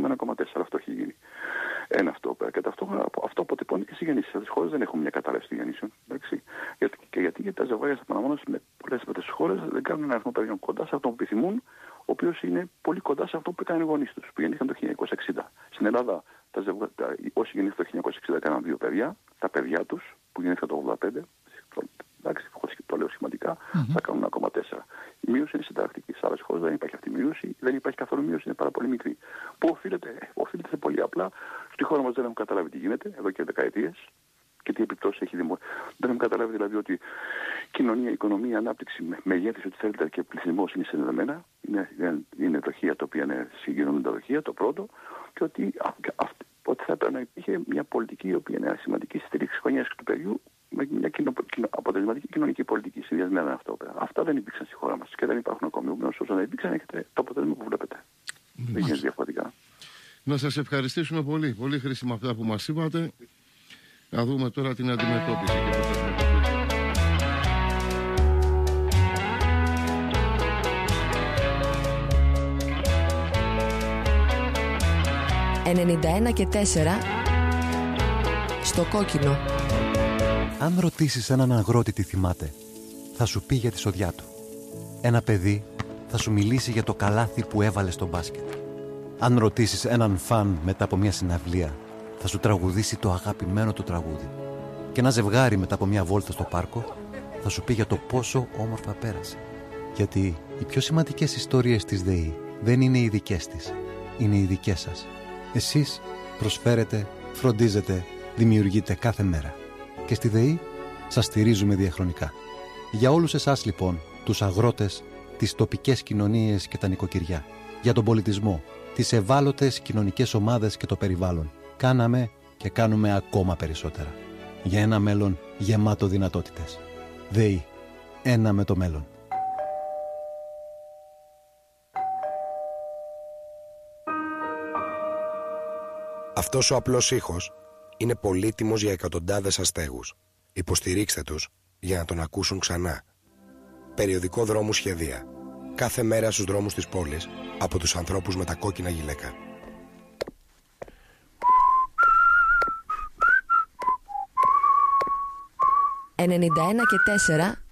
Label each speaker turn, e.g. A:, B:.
A: με 1,4. Αυτό έχει γίνει. Ένα αυτό. Και ταυτόχρονα αυτό αποτυπώνει και στις γεννήσεις. Αυτές τις χώρες δεν έχουν μια κατάρρευση γεννήσεων. Γιατί τα ζευγάρια στα Παναμόνας με πολλές από τις χώρες δεν κάνουν ένα αριθμό παιδιών κοντά σε αυτό που επιθυμούν, ο οποίος είναι πολύ κοντά σε αυτό που έκαναν οι γονείς τους, που γεννήθηκαν το 1960. Στην Ελλάδα, όσοι γεννήθηκαν το 1960 έκαναν 2 παιδιά, τα παιδιά τους που γεννήθηκαν το 1985. Εντάξει, το λέω σημαντικά, θα κάνουν 1,4. Η μείωση είναι συνταρακτική. Σε άλλες χώρες δεν υπάρχει αυτή η μείωση, δεν υπάρχει καθόλου μείωση, είναι πάρα πολύ μικρή. Πού οφείλεται? Οφείλεται πολύ απλά. Στη χώρα μας δεν έχουμε καταλάβει τι γίνεται εδώ και δεκαετίες και τι επιπτώσεις έχει δημιουργήσει. Δεν έχουμε καταλάβει δηλαδή ότι κοινωνία, οικονομία, ανάπτυξη, μεγέθυνση, ό,τι θέλετε και πληθυσμός είναι συνδεδεμένα. Είναι δοχεία τα οποία είναι συγκοινωνούντα δοχεία, το πρώτο, και ότι θα έπρεπε να υπήρχε μια πολιτική η οποία είναι σημαντική στήριξη γονιάς του παιδιού, με μια αποτελεσματική κοινωνική πολιτική συνδυασμένα με αυτό. Αυτά δεν υπήρξαν στη χώρα μας και δεν υπάρχουν ακόμη. Όσο δεν υπήρξαν, έχετε το αποτέλεσμα που βλέπετε. Δεν γίνεται διαφορετικά.
B: Να σας ευχαριστήσουμε πολύ. Πολύ χρήσιμα αυτά που μας είπατε. Να δούμε τώρα την αντιμετώπιση και πώς θα αντιμετωπίσουμε.
C: 91 και 4 στο κόκκινο.
D: Αν ρωτήσεις έναν αγρότη τι θυμάται, θα σου πει για τη σοδιά του. Ένα παιδί θα σου μιλήσει για το καλάθι που έβαλε στο μπάσκετ. Αν ρωτήσεις έναν φαν μετά από μια συναυλία, θα σου τραγουδήσει το αγαπημένο του τραγούδι. Και ένα ζευγάρι μετά από μια βόλτα στο πάρκο θα σου πει για το πόσο όμορφα πέρασε. Γιατί οι πιο σημαντικές ιστορίες της ΔΕΗ δεν είναι οι δικές της, είναι οι δικές σας. Εσείς προσφέρετε, φροντίζετε, δημιουργείτε κάθε μέρα. Και στη ΔΕΗ σας στηρίζουμε διαχρονικά. Για όλους εσάς λοιπόν, τους αγρότες, τις τοπικές κοινωνίες και τα νοικοκυριά, για τον πολιτισμό, τις ευάλωτες κοινωνικές ομάδες και το περιβάλλον, κάναμε και κάνουμε ακόμα περισσότερα. Για ένα μέλλον γεμάτο δυνατότητες. ΔΕΗ. Ένα με το μέλλον.
E: Αυτός ο απλός ήχος είναι πολύτιμος για εκατοντάδες αστέγους. Υποστηρίξτε τους για να τον ακούσουν ξανά. Περιοδικό Δρόμου Σχεδία. Κάθε μέρα στους δρόμους της πόλης από τους ανθρώπους με τα κόκκινα γυλαίκα.
C: 91 και 4